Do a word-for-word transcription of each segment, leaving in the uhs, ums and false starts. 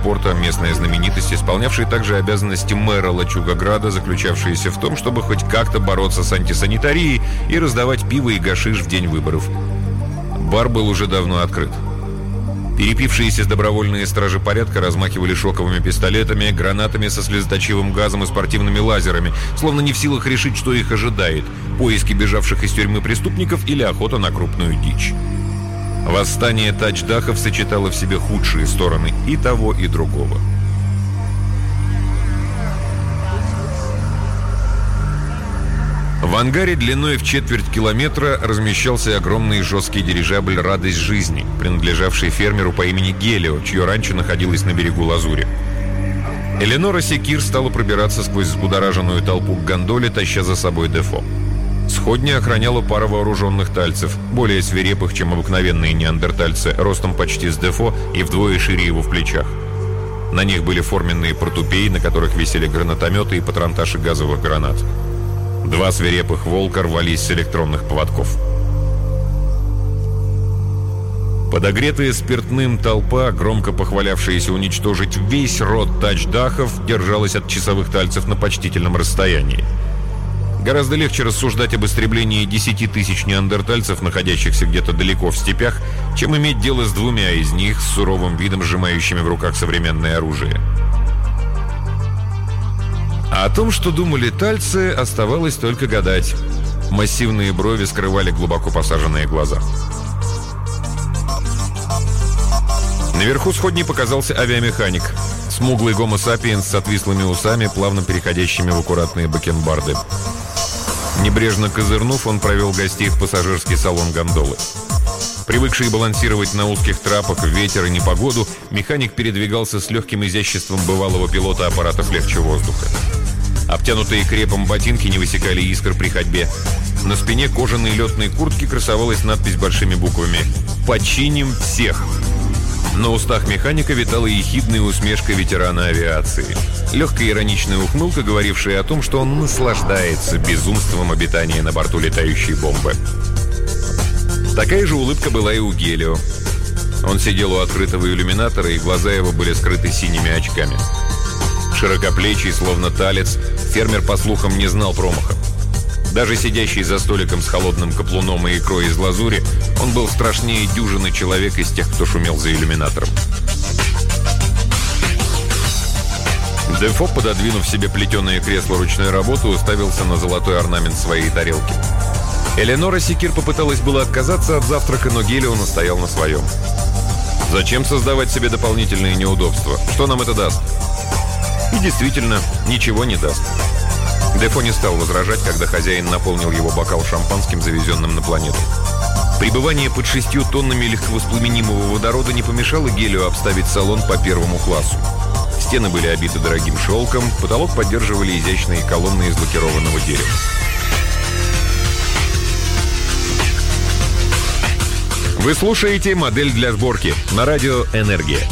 порта, местная знаменитость, исполнявший также обязанности мэра Лачугограда, заключавшиеся в том, чтобы хоть как-то бороться с антисанитарией и раздавать пиво и гашиш в день выборов. Бар был уже давно открыт. Перепившиеся добровольные стражи порядка размахивали шоковыми пистолетами, гранатами со слезоточивым газом и спортивными лазерами, словно не в силах решить, что их ожидает – поиски бежавших из тюрьмы преступников или охота на крупную дичь. Восстание тадждахов сочетало в себе худшие стороны и того, и другого. В ангаре длиной в четверть километра размещался огромный жесткий дирижабль «Радость жизни», принадлежавший фермеру по имени Гелио, чье ранчо находилось на берегу Лазури. Эленора Секир стала пробираться сквозь взбудораженную толпу к гондоле, таща за собой Дефо. Сходни охраняла пара вооруженных тальцев, более свирепых, чем обыкновенные неандертальцы, ростом почти с Дефо и вдвое шире его в плечах. На них были форменные портупеи, на которых висели гранатометы и патронташи газовых гранат. Два свирепых волка рвались с электронных поводков. Подогретая спиртным толпа, громко похвалявшаяся уничтожить весь род тадждахов, держалась от часовых тальцев на почтительном расстоянии. Гораздо легче рассуждать об истреблении десяти тысяч неандертальцев, находящихся где-то далеко в степях, чем иметь дело с двумя из них с суровым видом, сжимающими в руках современное оружие. А о том, что думали тальцы, оставалось только гадать. Массивные брови скрывали глубоко посаженные глаза. Наверху сходни показался авиамеханик. Смуглый гомо-сапиенс с отвислыми усами, плавно переходящими в аккуратные бакенбарды. Небрежно козырнув, он провел гостей в пассажирский салон гондолы. Привыкший балансировать на узких трапах в ветер и непогоду, механик передвигался с легким изяществом бывалого пилота аппаратов легче воздуха. Обтянутые крепом ботинки не высекали искр при ходьбе. На спине кожаной летной куртки красовалась надпись большими буквами «Починим всех». На устах механика витала ехидная усмешка ветерана авиации. Легкая ироничная ухмылка, говорившая о том, что он наслаждается безумством обитания на борту летающей бомбы. Такая же улыбка была и у Гелио. Он сидел у открытого иллюминатора, и глаза его были скрыты синими очками. Широкоплечий, словно талец, фермер, по слухам, не знал промаха. Даже сидящий за столиком с холодным каплуном и икрой из лазури, он был страшнее дюжины человек из тех, кто шумел за иллюминатором. Дефо, пододвинув себе плетеное кресло ручной работы, уставился на золотой орнамент своей тарелки. Эленора Секир попыталась было отказаться от завтрака, но Гелио настоял на своем. «Зачем создавать себе дополнительные неудобства? Что нам это даст?» И действительно, ничего не даст. Дефо не стал возражать, когда хозяин наполнил его бокал шампанским, завезенным на планету. Пребывание под шестью тоннами легковоспламенимого водорода не помешало Гелио обставить салон по первому классу. Стены были обиты дорогим шелком, потолок поддерживали изящные колонны из лакированного дерева. Вы слушаете «Модель для сборки» на радио «Энергия».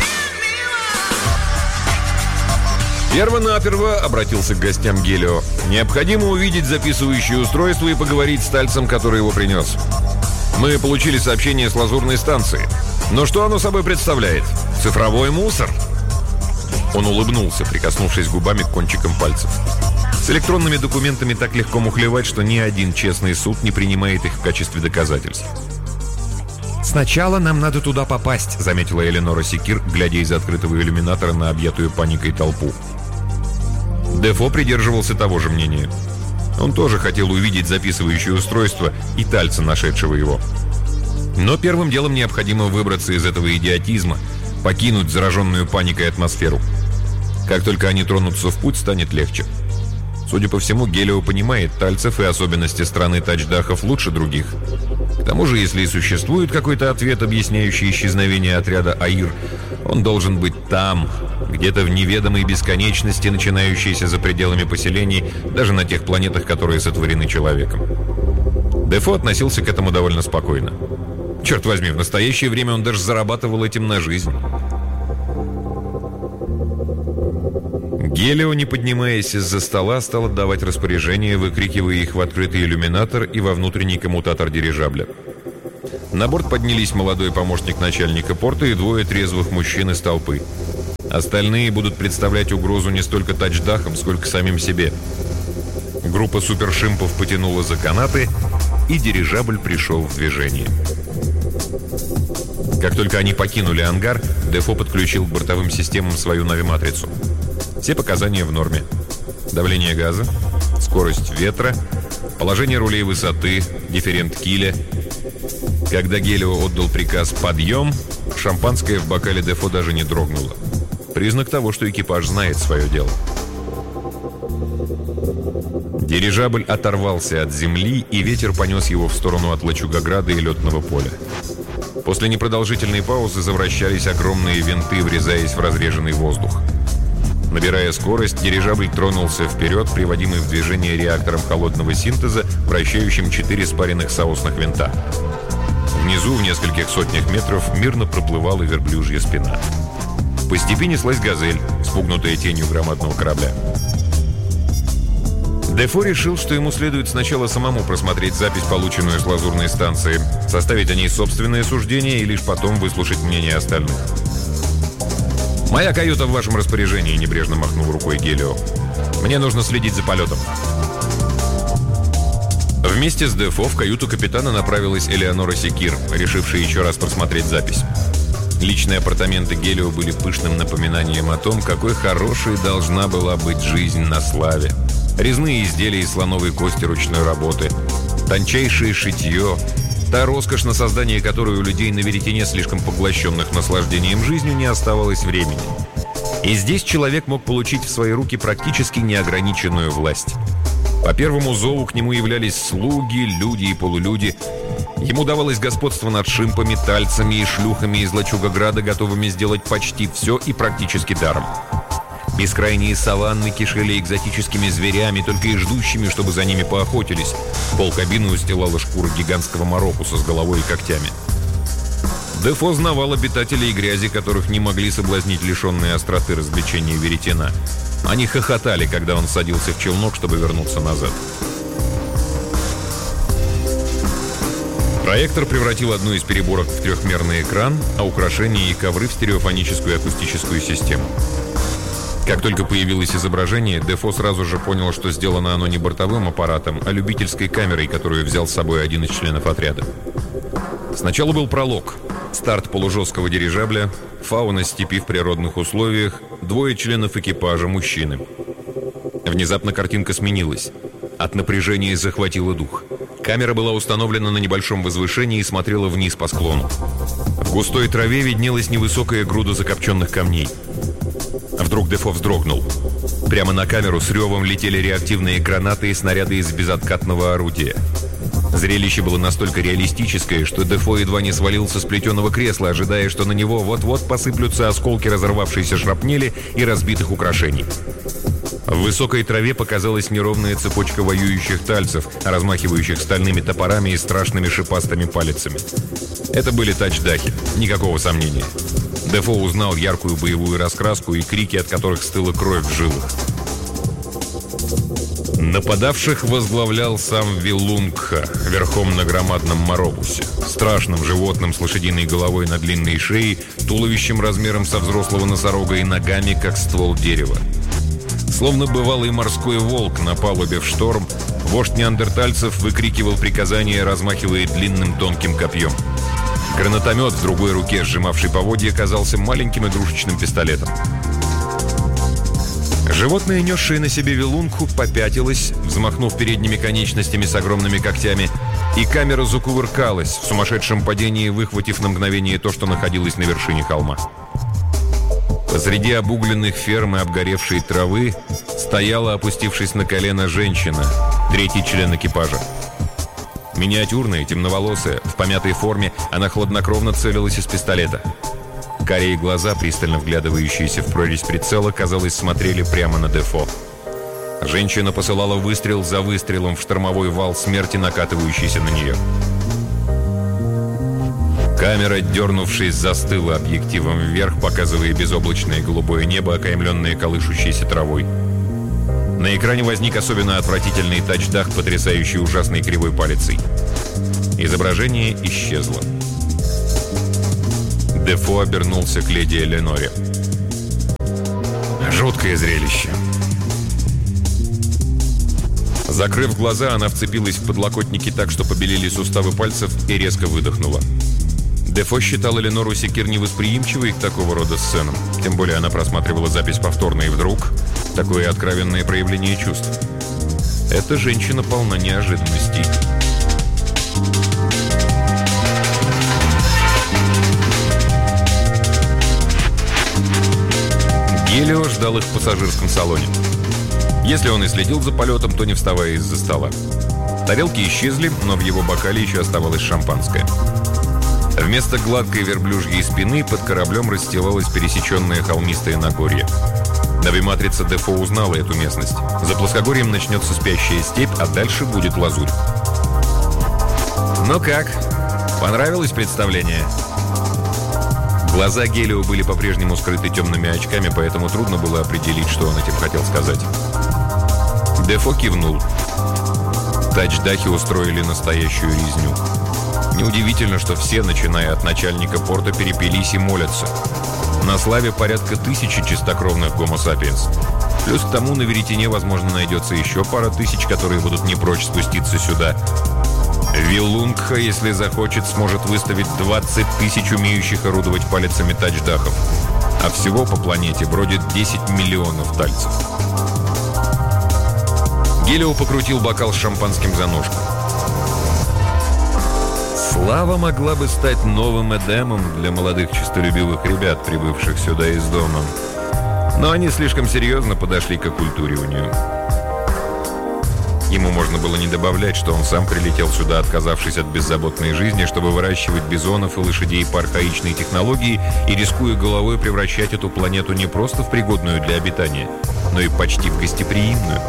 Перво-наперво обратился к гостям Гелио. Необходимо увидеть записывающее устройство и поговорить с тальцем, который его принес. Мы получили сообщение с лазурной станции. Но что оно собой представляет? Цифровой мусор? Он улыбнулся, прикоснувшись губами к кончикам пальцев. С электронными документами так легко мухлевать, что ни один честный суд не принимает их в качестве доказательств. «Сначала нам надо туда попасть», — заметила Эленора Секир, глядя из открытого иллюминатора на объятую паникой толпу. Дефо придерживался того же мнения. Он тоже хотел увидеть записывающее устройство и тальца, нашедшего его. Но первым делом необходимо выбраться из этого идиотизма, покинуть зараженную паникой атмосферу. Как только они тронутся в путь, станет легче. Судя по всему, Гелио понимает тальцев и особенности страны тадждахов лучше других. К тому же, если и существует какой-то ответ, объясняющий исчезновение отряда Аир, он должен быть там, где-то в неведомой бесконечности, начинающейся за пределами поселений, даже на тех планетах, которые сотворены человеком. Дефо относился к этому довольно спокойно. Черт возьми, в настоящее время он даже зарабатывал этим на жизнь. Гелио, не поднимаясь из-за стола, стал отдавать распоряжения, выкрикивая их в открытый иллюминатор и во внутренний коммутатор дирижабля. На борт поднялись молодой помощник начальника порта и двое трезвых мужчин из толпы. Остальные будут представлять угрозу не столько тачдахам, сколько самим себе. Группа супершимпов потянула за канаты, и дирижабль пришел в движение. Как только они покинули ангар, Дефо подключил к бортовым системам свою навиматрицу. Все показания в норме. Давление газа, скорость ветра, положение рулей высоты, дифферент киля. Когда Гелио отдал приказ «подъем», шампанское в бокале Дефо даже не дрогнуло. Признак того, что экипаж знает свое дело. Дирижабль оторвался от земли, и ветер понес его в сторону от Лачугограда и летного поля. После непродолжительной паузы завращались огромные винты, врезаясь в разреженный воздух. Набирая скорость, дирижабль тронулся вперед, приводимый в движение реактором холодного синтеза, вращающим четыре спаренных соосных винта. Внизу, в нескольких сотнях метров, мирно проплывала верблюжья спина. По степи неслась газель, спугнутая тенью громадного корабля. Дефо решил, что ему следует сначала самому просмотреть запись, полученную с лазурной станции, составить о ней собственное суждение и лишь потом выслушать мнение остальных. «Моя каюта в вашем распоряжении», — небрежно махнул рукой Гелио. «Мне нужно следить за полетом». Вместе с Дефо в каюту капитана направилась Элеонора Секир, решившая еще раз просмотреть запись. Личные апартаменты Гелио были пышным напоминанием о том, какой хорошей должна была быть жизнь на славе. Резные изделия из слоновой кости ручной работы, тончайшее шитье, та роскошь, на создание которой у людей на веретене, слишком поглощенных наслаждением жизнью, не оставалось времени. И здесь человек мог получить в свои руки практически неограниченную власть. По первому зову к нему являлись слуги, люди и полулюди. Ему давалось господство над шимпами, тальцами и шлюхами из Лачугограда, готовыми сделать почти все и практически даром. Бескрайние саванны кишели экзотическими зверями, только и ждущими, чтобы за ними поохотились. Полкабины устилала шкура гигантского морокуса с головой и когтями. Дефо знавал обитателей грязи, которых не могли соблазнить лишенные остроты развлечения веретена. Они хохотали, когда он садился в челнок, чтобы вернуться назад. Проектор превратил одну из переборок в трехмерный экран, а украшения и ковры в стереофоническую и акустическую систему. Как только появилось изображение, Дефо сразу же понял, что сделано оно не бортовым аппаратом, а любительской камерой, которую взял с собой один из членов отряда. Сначала был пролог. Старт полужесткого дирижабля, фауна степи в природных условиях, двое членов экипажа, мужчины. Внезапно картинка сменилась. От напряжения захватило дух. Камера была установлена на небольшом возвышении и смотрела вниз по склону. В густой траве виднелась невысокая груда закопченных камней. Вдруг Дефо вздрогнул. Прямо на камеру с ревом летели реактивные гранаты и снаряды из безоткатного орудия. Зрелище было настолько реалистическое, что Дефо едва не свалился с плетеного кресла, ожидая, что на него вот-вот посыплются осколки разорвавшейся шрапнели и разбитых украшений. В высокой траве показалась неровная цепочка воюющих тальцев, размахивающих стальными топорами и страшными шипастыми палицами. Это были тачдахи, никакого сомнения. Дефо узнал яркую боевую раскраску и крики, от которых стыла кровь в жилах. Нападавших возглавлял сам Вилунгха, верхом на громадном морокусе, страшным животным с лошадиной головой на длинной шее, туловищем размером со взрослого носорога и ногами, как ствол дерева. Словно бывалый морской волк на палубе в шторм, вождь неандертальцев выкрикивал приказания, размахивая длинным тонким копьем. Гранатомет в другой руке, сжимавший поводья, казался маленьким игрушечным пистолетом. Животное, несшее на себе Вилунгху, попятилось, взмахнув передними конечностями с огромными когтями, и камера закувыркалась, в сумасшедшем падении выхватив на мгновение то, что находилось на вершине холма. Посреди обугленных ферм и обгоревшей травы стояла, опустившись на колено, женщина, третий член экипажа. Миниатюрная, темноволосая, в помятой форме, она хладнокровно целилась из пистолета. Карие глаза, пристально вглядывающиеся в прорезь прицела, казалось, смотрели прямо на Дефо. Женщина посылала выстрел за выстрелом в штормовой вал смерти, накатывающийся на нее. Камера, дернувшись, застыла объективом вверх, показывая безоблачное голубое небо, окаймленное колышущейся травой. На экране возник особенно отвратительный тачдах, потрясающий ужасной кривой палицей. Изображение исчезло. Дефо обернулся к леди Эленоре. Жуткое зрелище. Закрыв глаза, она вцепилась в подлокотники так, что побелели суставы пальцев, и резко выдохнула. Дефо считал Эленору Секир невосприимчивой к такого рода сценам. Тем более она просматривала запись повторно, и вдруг такое откровенное проявление чувств. Эта женщина полна неожиданностей. Гелио ждал их в пассажирском салоне. Если он и следил за полетом, то не вставая из-за стола. Тарелки исчезли, но в его бокале еще оставалось шампанское. Вместо гладкой верблюжьей спины под кораблем расстилалась пересеченная холмистая Нагорье. Навиматрица Дефо узнала эту местность. За плоскогорьем начнется спящая степь, а дальше будет лазурь. «Ну как? Понравилось представление?» Глаза Гелио были по-прежнему скрыты темными очками, поэтому трудно было определить, что он этим хотел сказать. Дефо кивнул. Тачдахи устроили настоящую резню. Неудивительно, что все, начиная от начальника порта, перепились и молятся. На славе порядка тысячи чистокровных гомо сапиенс. Плюс к тому на Веретене, возможно, найдется еще пара тысяч, которые будут не прочь спуститься сюда. Вилунгха, если захочет, сможет выставить двадцать тысяч умеющих орудовать палицами тачдахов. А всего по планете бродит десять миллионов тальцев. Гелио покрутил бокал с шампанским за ножку. Слава могла бы стать новым Эдемом для молодых честолюбивых ребят, прибывших сюда из дома. Но они слишком серьезно подошли к оккультуриванию. Ему можно было не добавлять, что он сам прилетел сюда, отказавшись от беззаботной жизни, чтобы выращивать бизонов и лошадей по архаичной технологии и, рискуя головой, превращать эту планету не просто в пригодную для обитания, но и почти в гостеприимную.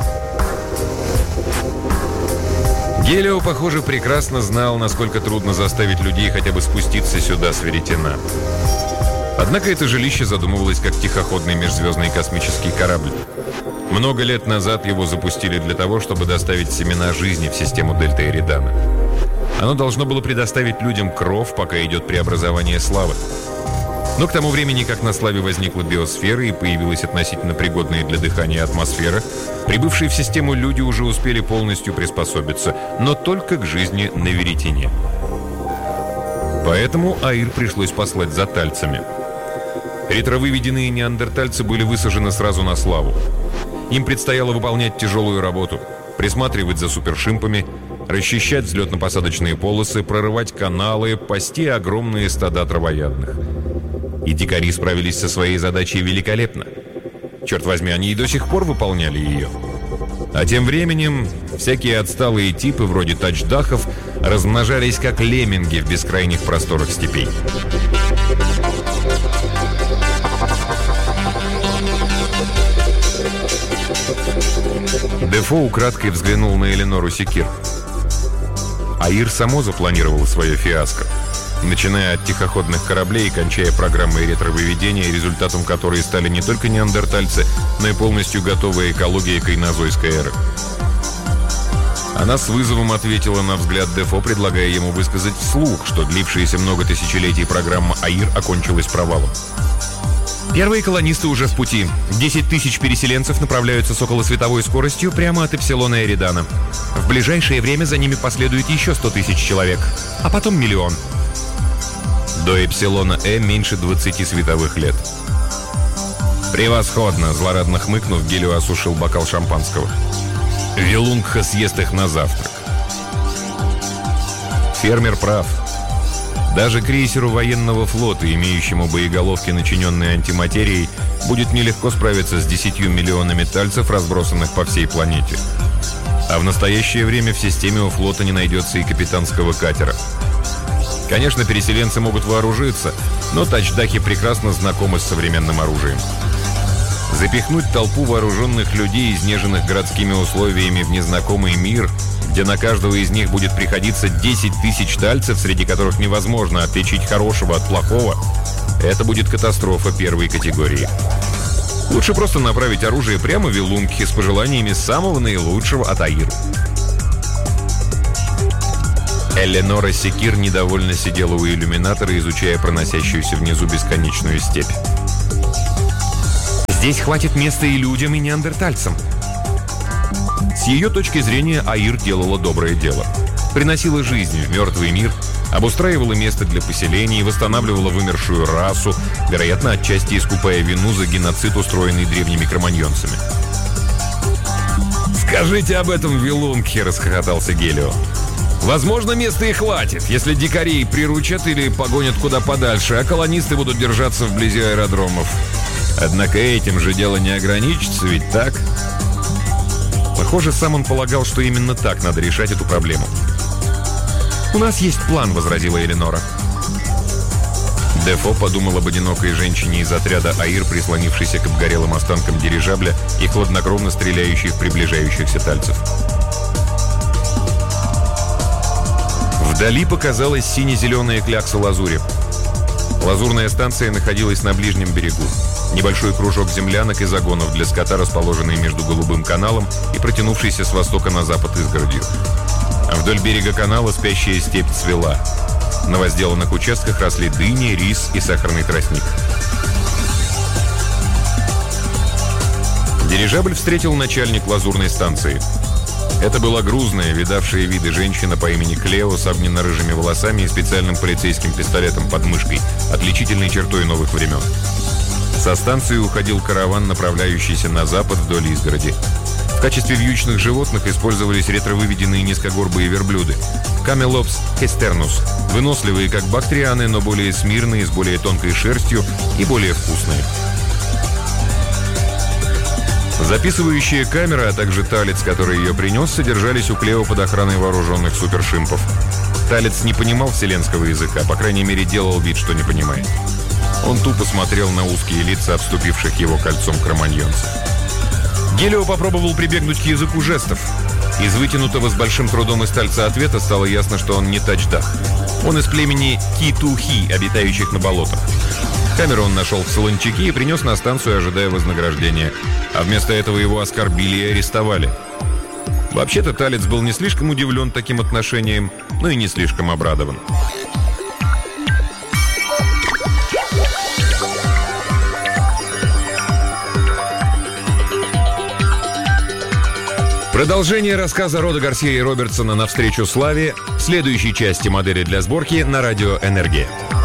Гелио, похоже, прекрасно знал, насколько трудно заставить людей хотя бы спуститься сюда с Веретена. Однако это жилище задумывалось как тихоходный межзвездный космический корабль. Много лет назад его запустили для того, чтобы доставить семена жизни в систему Дельта Эридана. Оно должно было предоставить людям кров, пока идет преобразование славы. Но к тому времени, как на славе возникла биосфера и появилась относительно пригодная для дыхания атмосфера, прибывшие в систему люди уже успели полностью приспособиться, но только к жизни на Веретене. Поэтому Аир пришлось послать за тальцами. Ретровыведенные неандертальцы были высажены сразу на славу. Им предстояло выполнять тяжелую работу, присматривать за супершимпами, расчищать взлетно-посадочные полосы, прорывать каналы, пасти огромные стада травоядных. И дикари справились со своей задачей великолепно. Черт возьми, они и до сих пор выполняли ее. А тем временем всякие отсталые типы, вроде тачдахов, размножались как лемминги в бескрайних просторах степей. Дефо украдкой взглянул на Эленору Секир. Аир само запланировал свое фиаско, начиная от тихоходных кораблей и кончая программой ретровыведения, результатом которой стали не только неандертальцы, но и полностью готовая экология кайнозойской эры. Она с вызовом ответила на взгляд Дефо, предлагая ему высказать вслух, что длившаяся много тысячелетий программа Аир окончилась провалом. Первые колонисты уже в пути. десять тысяч переселенцев направляются с околосветовой скоростью прямо от Эпсилона Эридана. В ближайшее время за ними последует еще сто тысяч человек, а потом миллион. До Эпсилона Э меньше двадцати световых лет. «Превосходно!» — злорадно хмыкнув, Гелио осушил бокал шампанского. «Вилунгха съест их на завтрак». Фермер прав. Даже крейсеру военного флота, имеющему боеголовки, начиненные антиматерией, будет нелегко справиться с десятью миллионами тальцев, разбросанных по всей планете. А в настоящее время в системе у флота не найдется и капитанского катера. Конечно, переселенцы могут вооружиться, но тачдахи прекрасно знакомы с современным оружием. Запихнуть толпу вооруженных людей, изнеженных городскими условиями, в незнакомый мир, где на каждого из них будет приходиться десять тысяч тальцев, среди которых невозможно отличить хорошего от плохого, это будет катастрофа первой категории. Лучше просто направить оружие прямо в Вилунгхе с пожеланиями самого наилучшего от Аир. Эленора Секир недовольно сидела у иллюминатора, изучая проносящуюся внизу бесконечную степь. Здесь хватит места и людям, и неандертальцам. С ее точки зрения Аир делала доброе дело. Приносила жизнь в мертвый мир, обустраивала место для поселений, восстанавливала вымершую расу, вероятно, отчасти искупая вину за геноцид, устроенный древними кроманьонцами. «Скажите об этом Вилунке», — расхохотался Гелио. «Возможно, места и хватит, если дикарей приручат или погонят куда подальше, а колонисты будут держаться вблизи аэродромов. Однако этим же дело не ограничится, ведь так?» Похоже, сам он полагал, что именно так надо решать эту проблему. «У нас есть план», — возразила Эленора. Дефо подумал об одинокой женщине из отряда Аир, прислонившейся к обгорелым останкам дирижабля и хладнокровно стреляющей в приближающихся тальцев. Вдали показалась сине-зеленая клякса лазури. Лазурная станция находилась на ближнем берегу. Небольшой кружок землянок и загонов для скота, расположенный между Голубым каналом и протянувшийся с востока на запад изгородью. А вдоль берега канала спящая степь цвела. На возделанных участках росли дыни, рис и сахарный тростник. Дирижабль встретил начальник лазурной станции. Это была грузная, видавшая виды женщина по имени Клео с огненно-рыжими волосами и специальным полицейским пистолетом под мышкой, отличительной чертой новых времен. Со станции уходил караван, направляющийся на запад вдоль изгороди. В качестве вьючных животных использовались ретровыведенные низкогорбые верблюды. Камелопс хестернус, выносливые как бактрианы, но более смирные, с более тонкой шерстью и более вкусные. Записывающая камера, а также талец, который ее принес, содержались у Клео под охраной вооруженных супершимпов. Талец не понимал вселенского языка, по крайней мере, делал вид, что не понимает. Он тупо смотрел на узкие лица обступивших его кольцом кроманьонцев. Гелио попробовал прибегнуть к языку жестов. Из вытянутого с большим трудом из тальца ответа стало ясно, что он не тачдах. Он из племени Ки-Ту-Хи, обитающих на болотах. Камеру он нашел в солончаке и принес на станцию, ожидая вознаграждения. А вместо этого его оскорбили и арестовали. Вообще-то талец был не слишком удивлен таким отношением, но и не слишком обрадован. Продолжение рассказа Рода Гарсия и Робертсона «Навстречу славе» в следующей части «Модели для сборки» на радио «Энергия».